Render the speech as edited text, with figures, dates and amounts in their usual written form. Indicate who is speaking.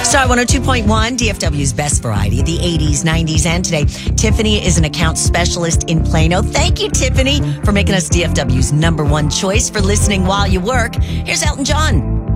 Speaker 1: Star 102.1, DFW's best variety, the 80s, 90s, and today. Tiffany is an account specialist in Plano. Thank you, Tiffany, for making us DFW's number one choice for listening while you work. Here's Elton John.